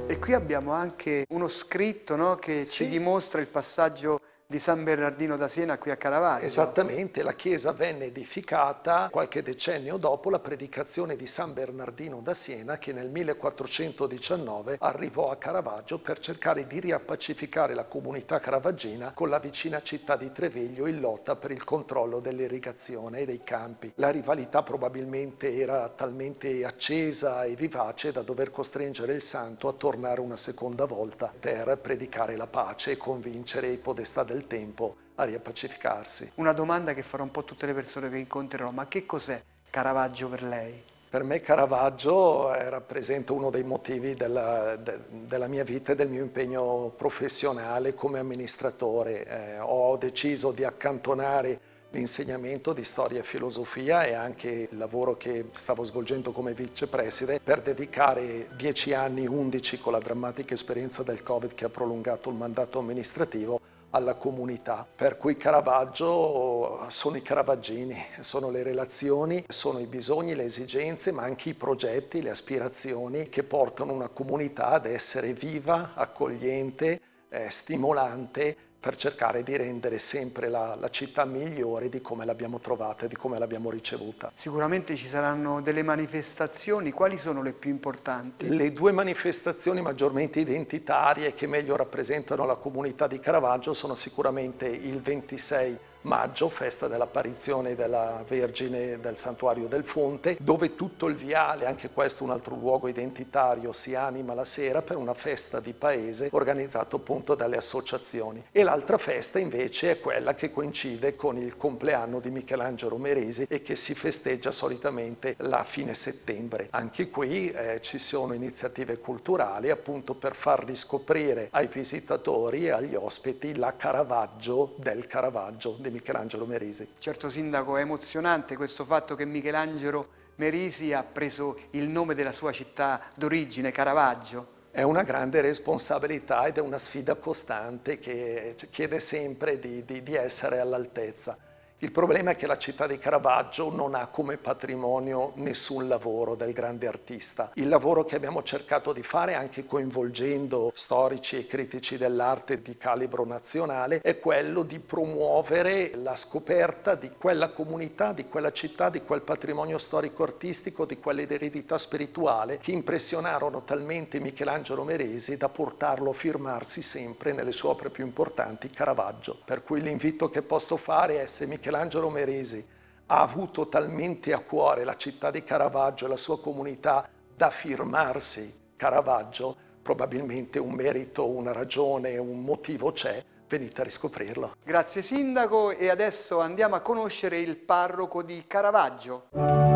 E qui abbiamo anche uno scritto, no, che ci dimostra il passaggio di San Bernardino da Siena qui a Caravaggio. Esattamente, la chiesa venne edificata qualche decennio dopo la predicazione di San Bernardino da Siena, che nel 1419 arrivò a Caravaggio per cercare di riappacificare la comunità caravaggina con la vicina città di Treviglio in lotta per il controllo dell'irrigazione e dei campi. La rivalità probabilmente era talmente accesa e vivace da dover costringere il santo a tornare una seconda volta per predicare la pace e convincere i podestà del tempo a riappacificarsi. Una domanda che farò un po' a tutte le persone che incontrerò, ma che cos'è Caravaggio per lei? Per me Caravaggio rappresenta uno dei motivi della mia vita e del mio impegno professionale come amministratore. Ho deciso di accantonare l'insegnamento di storia e filosofia e anche il lavoro che stavo svolgendo come vicepreside per dedicare 10 anni, 11 con la drammatica esperienza del Covid che ha prolungato il mandato amministrativo, alla comunità. Per cui Caravaggio sono i caravaggini, sono le relazioni, sono i bisogni, le esigenze, ma anche i progetti, le aspirazioni che portano una comunità ad essere viva, accogliente, stimolante, per cercare di rendere sempre la città migliore di come l'abbiamo trovata e di come l'abbiamo ricevuta. Sicuramente ci saranno delle manifestazioni, quali sono le più importanti? Le due manifestazioni maggiormente identitarie che meglio rappresentano la comunità di Caravaggio sono sicuramente il 26 maggio, festa dell'apparizione della Vergine del Santuario del Fonte, dove tutto il viale, anche questo un altro luogo identitario, si anima la sera per una festa di paese organizzato appunto dalle associazioni. E l'altra festa invece è quella che coincide con il compleanno di Michelangelo Merisi e che si festeggia solitamente la fine settembre. Anche qui ci sono iniziative culturali appunto per far riscoprire ai visitatori e agli ospiti la Caravaggio del Caravaggio di Michelangelo Merisi. Certo sindaco, è emozionante questo fatto che Michelangelo Merisi ha preso il nome della sua città d'origine, Caravaggio. È una grande responsabilità ed è una sfida costante che chiede sempre di essere all'altezza. Il problema è che la città di Caravaggio non ha come patrimonio nessun lavoro del grande artista. Il lavoro che abbiamo cercato di fare, anche coinvolgendo storici e critici dell'arte di calibro nazionale, è quello di promuovere la scoperta di quella comunità, di quella città, di quel patrimonio storico-artistico, di quell'eredità spirituale che impressionarono talmente Michelangelo Merisi da portarlo a firmarsi sempre nelle sue opere più importanti, Caravaggio. Per cui l'invito che posso fare è: se Michelangelo Merisi ha avuto talmente a cuore la città di Caravaggio e la sua comunità da firmarsi Caravaggio, probabilmente un merito, una ragione, un motivo c'è, venite a riscoprirlo. Grazie sindaco, e adesso andiamo a conoscere il parroco di Caravaggio.